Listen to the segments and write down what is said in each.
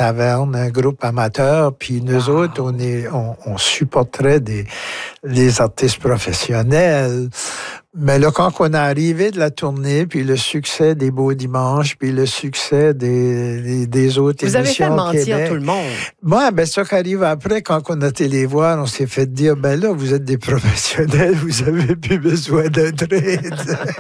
taverne, un groupe amateur, puis nous autres, on supporterait les artistes professionnels. Mais là, quand on est arrivé de la tournée, puis le succès des Beaux Dimanches, puis le succès des autres vous émissions avez fait mentir tout le monde. Moi, ça qui arrive après, quand on a été les voir, on s'est fait dire, là, vous êtes des professionnels, vous avez plus besoin d'aide.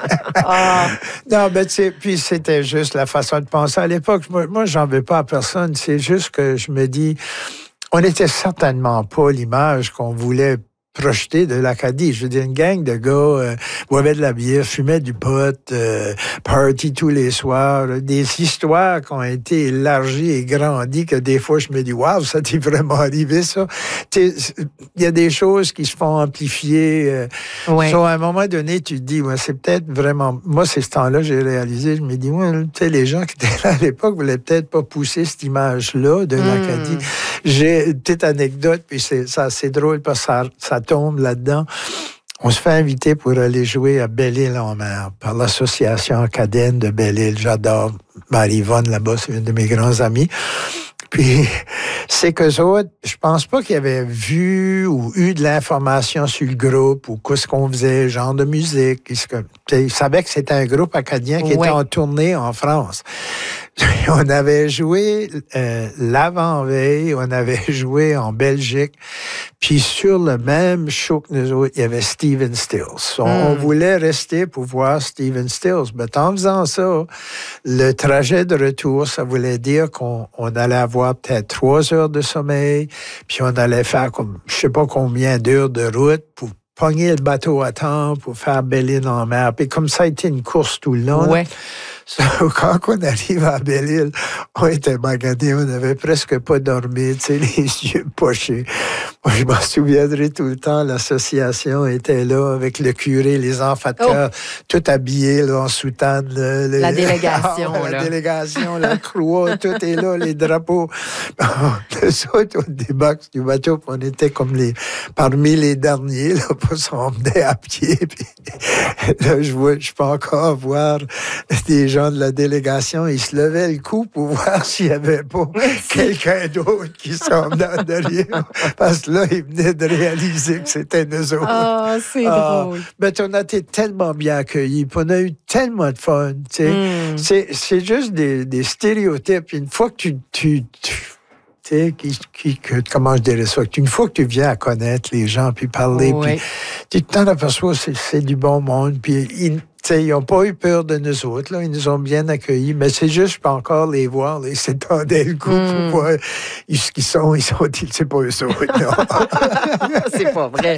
Non, puis c'était juste la façon de penser. À l'époque, moi, j'en veux pas à personne. C'est juste que je me dis, on n'était certainement pas l'image qu'on voulait projeté de l'Acadie. Je veux dire, une gang de gars boivaient de la bière, fumaient du pot, party tous les soirs, des histoires qui ont été élargies et grandies que des fois, je me dis, waouh, ça t'est vraiment arrivé, ça. Il y a des choses qui se font amplifier. À un moment donné, tu te dis, c'est peut-être vraiment... Moi, c'est ce temps-là, j'ai réalisé, je me dis, les gens qui étaient là à l'époque voulaient peut-être pas pousser cette image-là de l'Acadie. J'ai une petite anecdote, puis c'est drôle parce que ça tombe là-dedans. On se fait inviter pour aller jouer à Belle-Île-en-Mer par l'association acadienne de Belle-Île. J'adore Marie-Yvonne là-bas, c'est une de mes grands amis. Puis, c'est qu'eux autres, je pense pas qu'ils avaient vu ou eu de l'information sur le groupe ou qu'est-ce qu'on faisait, genre de musique. Ils savaient que c'était un groupe acadien qui était en tournée en France. On avait joué l'avant-veille, on avait joué en Belgique, puis sur le même show que nous autres, il y avait Stephen Stills. On voulait rester pour voir Stephen Stills. Mais en faisant ça, le trajet de retour, ça voulait dire qu'on allait avoir peut-être 3 heures de sommeil, puis on allait faire comme je sais pas combien d'heures de route pour pogner le bateau à temps pour faire Belle-Île-en-Mer. Puis comme ça a été une course tout le long. Ouais. Quand on arrive à Belle-Île, on était magadés, on n'avait presque pas dormi, les yeux pochés. Moi, je m'en souviendrai tout le temps, l'association était là avec le curé, les enfants de cœur, tout habillés là, en soutane. La délégation. La délégation, la croix, tout est là, les drapeaux. Nous autres, on débarque du bateau, on était comme parmi les derniers, là, pour s'en venir à pied. Puis, là, je peux encore voir des gens de la délégation, ils se levaient le cou pour voir s'il n'y avait pas quelqu'un d'autre qui s'en venait derrière. Parce que là, ils venaient de réaliser que c'était nous autres. Ah, c'est drôle. Mais on a été tellement bien accueillis, puis on a eu tellement de fun. C'est juste des stéréotypes. Une fois que comment je dirais ça? Une fois que tu viens à connaître les gens, puis parler, puis tu t'en aperçois, c'est du bon monde, puis ils n'ont pas eu peur de nous autres, là. Ils nous ont bien accueillis, mais c'est juste, je peux encore les voir, là, ils s'étendaient le cou pour voir ce qu'ils sont, c'est pas eux autres, non. C'est pas vrai.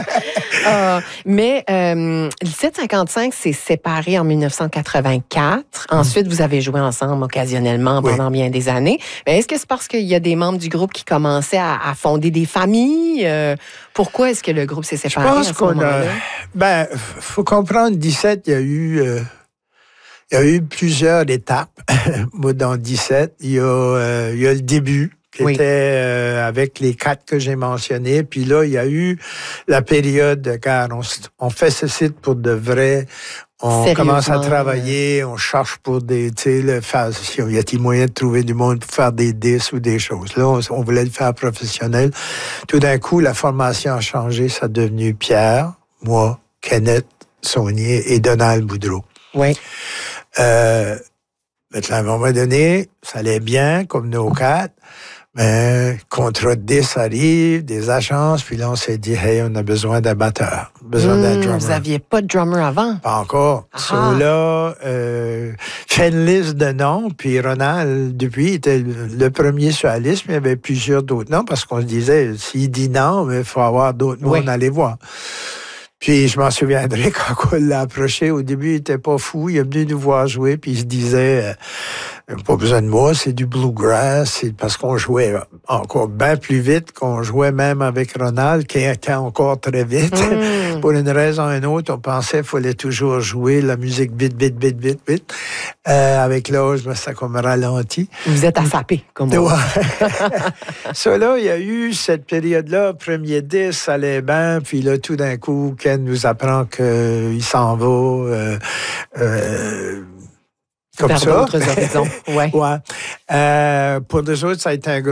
Mais le 755 s'est séparé en 1984. Ensuite, vous avez joué ensemble occasionnellement pendant bien des années. Mais est-ce que c'est parce qu'il y a des membres du groupe qui commençaient à fonder des familles? Pourquoi est-ce que le groupe s'est séparé à ce moment-là? Faut comprendre, 17, il y a eu plusieurs étapes. Moi, dans 17, il y a le début qui était avec les 4 que j'ai mentionnés. Puis là, il y a eu la période, car on fait ce site pour de vrai. On commence à travailler, on cherche pour il y a-t-il moyen de trouver du monde pour faire des disques ou des choses. Là, on voulait le faire professionnel. Tout d'un coup, la formation a changé. Ça a devenu Pierre, moi, Kenneth Saunier et Donald Boudreau. Oui. À un moment donné, ça allait bien, comme nos 4. Mais contrat de 10 arrive, des agences, puis là, on s'est dit, hey, on a besoin d'un batteur, besoin d'un drummer. Vous n'aviez pas de drummer avant? Pas encore. Là, fait une liste de noms, puis Ronald, depuis, était le premier sur la liste, mais il y avait plusieurs d'autres noms, parce qu'on se disait, s'il dit non, il faut avoir d'autres noms, on allait voir. Puis je m'en souviendrai quand on l'a approché. Au début, il était pas fou. Il est venu nous voir jouer, puis il se disait, pas besoin de moi, c'est du bluegrass. C'est parce qu'on jouait encore bien plus vite qu'on jouait même avec Ronald, qui était encore très vite. Pour une raison ou une autre, on pensait qu'il fallait toujours jouer la musique vite, vite, vite, vite, vite. Avec l'âge, ça a comme ralenti. Vous êtes affapé, comme on dit. Ça, là, il y a eu cette période-là, premier 10, ça allait bien, puis là, tout d'un coup, Ken nous apprend qu'il s'en va. Comme vers ça. d'autres horizons. Pour nous autres, ça a été un gros